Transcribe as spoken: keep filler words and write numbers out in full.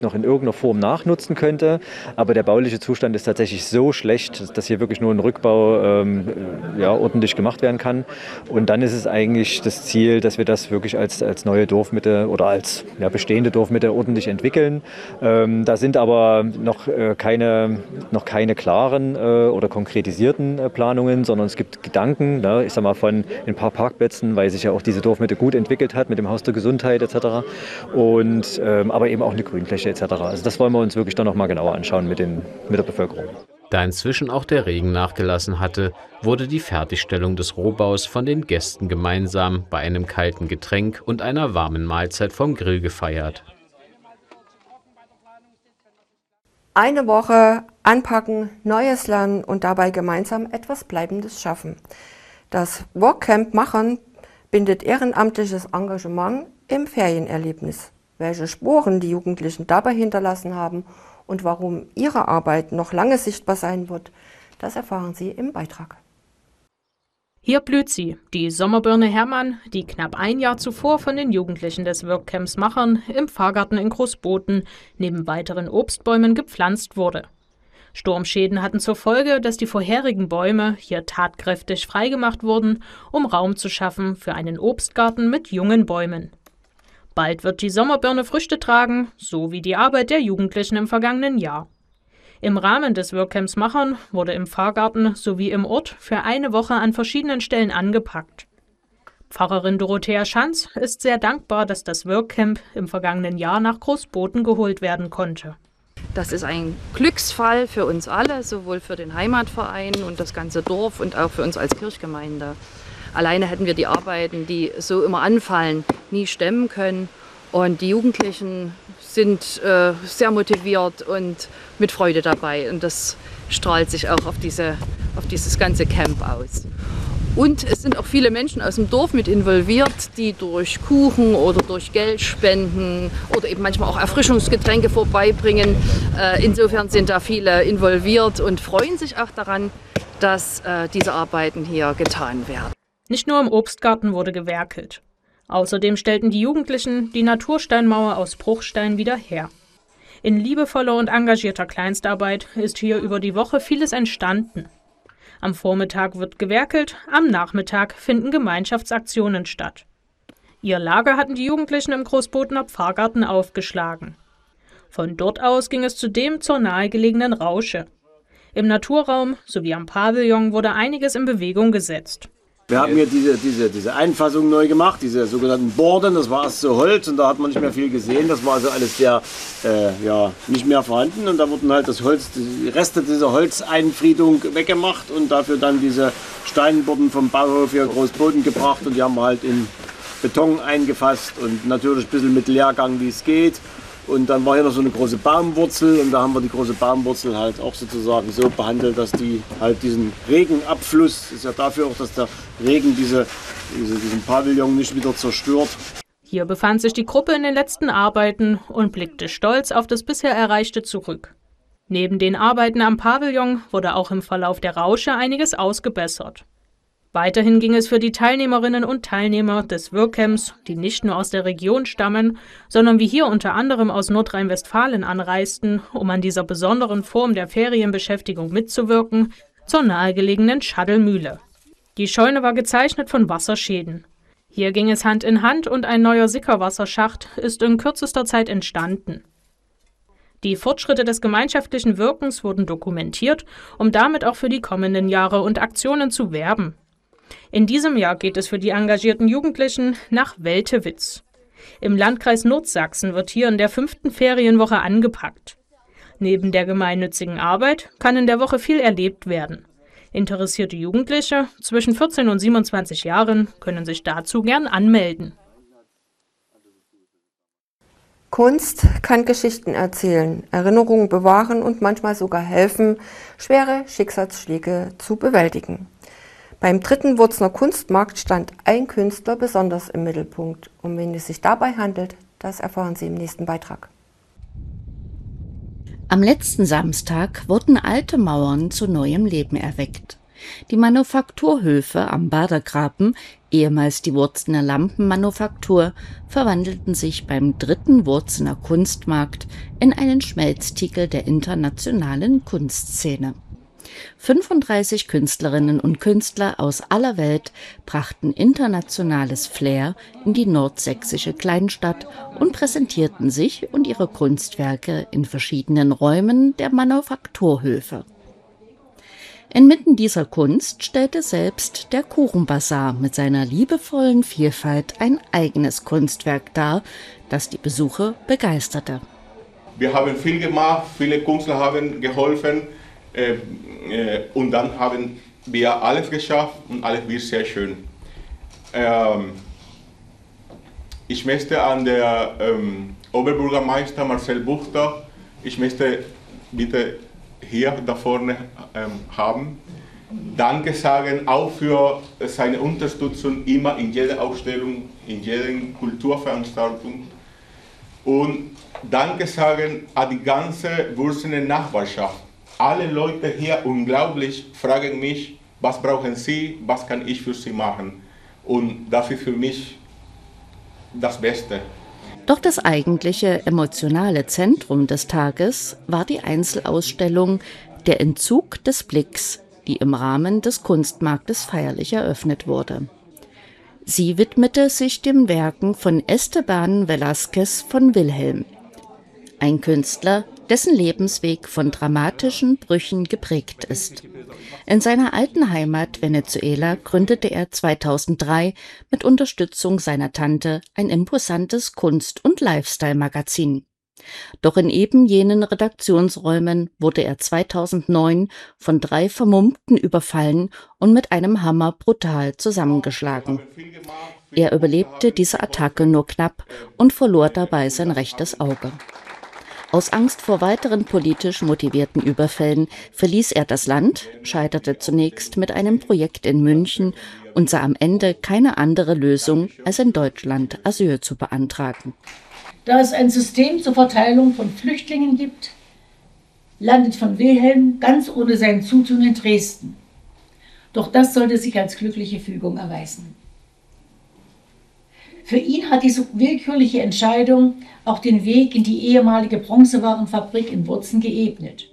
noch in irgendeiner Form nachnutzen könnte. Aber der bauliche Zustand ist tatsächlich so schlecht, dass hier wirklich nur ein Rückbau ähm, ja, ordentlich gemacht werden kann. Und dann ist es eigentlich das Ziel, dass wir das wirklich als, als neue Dorfmitte oder als ja, bestehende Dorfmitte ordentlich entwickeln. Ähm, da sind aber noch, äh, keine, noch keine klaren äh, oder konkretisierten äh, Planungen, sondern es gibt Gedanken, ne? Ich sag mal von ein paar Parkplätzen, weil sich ja auch diese Dorfmitte gut entwickelt hat mit dem Haus der Gesundheit et cetera. Und, ähm, aber eben auch eine Grünfläche et cetera. Also das wollen wir uns wirklich dann noch mal genauer anschauen mit, den, mit der Bevölkerung. Da inzwischen auch der Regen nachgelassen hatte, wurde die Fertigstellung des Rohbaus von den Gästen gemeinsam bei einem kalten Getränk und einer warmen Mahlzeit vom Grill gefeiert. Eine Woche anpacken, Neues lernen und dabei gemeinsam etwas Bleibendes schaffen. Das Workcamp Machern bindet ehrenamtliches Engagement im Ferienerlebnis. Welche Spuren die Jugendlichen dabei hinterlassen haben und warum ihre Arbeit noch lange sichtbar sein wird, das erfahren Sie im Beitrag. Hier blüht sie, die Sommerbirne Hermann, die knapp ein Jahr zuvor von den Jugendlichen des Workcamps Machern im Pfarrgarten in Großboten neben weiteren Obstbäumen gepflanzt wurde. Sturmschäden hatten zur Folge, dass die vorherigen Bäume hier tatkräftig freigemacht wurden, um Raum zu schaffen für einen Obstgarten mit jungen Bäumen. Bald wird die Sommerbirne Früchte tragen, so wie die Arbeit der Jugendlichen im vergangenen Jahr. Im Rahmen des Workcamps Machern wurde im Pfarrgarten sowie im Ort für eine Woche an verschiedenen Stellen angepackt. Pfarrerin Dorothea Schanz ist sehr dankbar, dass das Workcamp im vergangenen Jahr nach Großboten geholt werden konnte. Das ist ein Glücksfall für uns alle, sowohl für den Heimatverein und das ganze Dorf und auch für uns als Kirchgemeinde. Alleine hätten wir die Arbeiten, die so immer anfallen, nie stemmen können. Und die Jugendlichen sind äh, sehr motiviert und mit Freude dabei. Und das strahlt sich auch auf, diese, auf dieses ganze Camp aus. Und es sind auch viele Menschen aus dem Dorf mit involviert, die durch Kuchen oder durch Geldspenden oder eben manchmal auch Erfrischungsgetränke vorbeibringen. Äh, insofern sind da viele involviert und freuen sich auch daran, dass äh, diese Arbeiten hier getan werden. Nicht nur im Obstgarten wurde gewerkelt. Außerdem stellten die Jugendlichen die Natursteinmauer aus Bruchstein wieder her. In liebevoller und engagierter Kleinstarbeit ist hier über die Woche vieles entstanden. Am Vormittag wird gewerkelt, am Nachmittag finden Gemeinschaftsaktionen statt. Ihr Lager hatten die Jugendlichen im Großbotener Pfarrgarten aufgeschlagen. Von dort aus ging es zudem zur nahegelegenen Rausche. Im Naturraum sowie am Pavillon wurde einiges in Bewegung gesetzt. Wir haben hier diese, diese, diese Einfassung neu gemacht, diese sogenannten Borden, das war erst so Holz und da hat man nicht mehr viel gesehen, das war also alles sehr, äh, ja, nicht mehr vorhanden und da wurden halt das Holz, die Reste dieser Holzeinfriedung weggemacht und dafür dann diese Steinborden vom Bauhof hier Großboten gebracht und die haben wir halt in Beton eingefasst und natürlich ein bisschen mit Leergang, wie es geht. Und dann war hier noch so eine große Baumwurzel und da haben wir die große Baumwurzel halt auch sozusagen so behandelt, dass die halt diesen Regenabfluss, ist ja dafür auch, dass der Regen diese, diese, diesen Pavillon nicht wieder zerstört. Hier befand sich die Gruppe in den letzten Arbeiten und blickte stolz auf das bisher Erreichte zurück. Neben den Arbeiten am Pavillon wurde auch im Verlauf der Rausche einiges ausgebessert. Weiterhin ging es für die Teilnehmerinnen und Teilnehmer des Workcamps, die nicht nur aus der Region stammen, sondern wie hier unter anderem aus Nordrhein-Westfalen anreisten, um an dieser besonderen Form der Ferienbeschäftigung mitzuwirken, zur nahegelegenen Schaddelmühle. Die Scheune war gezeichnet von Wasserschäden. Hier ging es Hand in Hand und ein neuer Sickerwasserschacht ist in kürzester Zeit entstanden. Die Fortschritte des gemeinschaftlichen Wirkens wurden dokumentiert, um damit auch für die kommenden Jahre und Aktionen zu werben. In diesem Jahr geht es für die engagierten Jugendlichen nach Weltewitz. Im Landkreis Nordsachsen wird hier in der fünften Ferienwoche angepackt. Neben der gemeinnützigen Arbeit kann in der Woche viel erlebt werden. Interessierte Jugendliche zwischen vierzehn und siebenundzwanzig Jahren können sich dazu gern anmelden. Kunst kann Geschichten erzählen, Erinnerungen bewahren und manchmal sogar helfen, schwere Schicksalsschläge zu bewältigen. Beim dritten Wurzner Kunstmarkt stand ein Künstler besonders im Mittelpunkt. Um wen es sich dabei handelt, das erfahren Sie im nächsten Beitrag. Am letzten Samstag wurden alte Mauern zu neuem Leben erweckt. Die Manufakturhöfe am Badergraben ehemals die Wurzener Lampenmanufaktur, verwandelten sich beim dritten Wurzener Kunstmarkt in einen Schmelztiegel der internationalen Kunstszene. fünfunddreißig Künstlerinnen und Künstler aus aller Welt brachten internationales Flair in die nordsächsische Kleinstadt und präsentierten sich und ihre Kunstwerke in verschiedenen Räumen der Manufakturhöfe. Inmitten dieser Kunst stellte selbst der Kuchenbazar mit seiner liebevollen Vielfalt ein eigenes Kunstwerk dar, das die Besucher begeisterte. Wir haben viel gemacht, viele Künstler haben geholfen äh, äh, und dann haben wir alles geschafft und alles wird sehr schön. Ähm, ich möchte an der ähm, Oberbürgermeister Marcel Buchter, ich möchte bitte hier da vorne ähm, haben. Danke sagen, auch für seine Unterstützung immer in jeder Ausstellung, in jeder Kulturveranstaltung. Und Danke sagen an die ganze Wurzener Nachbarschaft. Alle Leute hier, unglaublich, fragen mich, was brauchen Sie, was kann ich für Sie machen. Und das ist für mich das Beste. Doch das eigentliche emotionale Zentrum des Tages war die Einzelausstellung Der Entzug des Blicks, die im Rahmen des Kunstmarktes feierlich eröffnet wurde. Sie widmete sich den Werken von Esteban Velázquez von Wilhelm, ein Künstler, dessen Lebensweg von dramatischen Brüchen geprägt ist. In seiner alten Heimat Venezuela gründete er zweitausenddrei mit Unterstützung seiner Tante ein imposantes Kunst- und Lifestyle-Magazin. Doch in eben jenen Redaktionsräumen wurde er zweitausendneun von drei Vermummten überfallen und mit einem Hammer brutal zusammengeschlagen. Er überlebte diese Attacke nur knapp und verlor dabei sein rechtes Auge. Aus Angst vor weiteren politisch motivierten Überfällen verließ er das Land, scheiterte zunächst mit einem Projekt in München und sah am Ende keine andere Lösung, als in Deutschland Asyl zu beantragen. Da es ein System zur Verteilung von Flüchtlingen gibt, landet von Wilhelm ganz ohne sein Zutun in Dresden. Doch das sollte sich als glückliche Fügung erweisen. Für ihn hat diese willkürliche Entscheidung auch den Weg in die ehemalige Bronzewarenfabrik in Wurzen geebnet.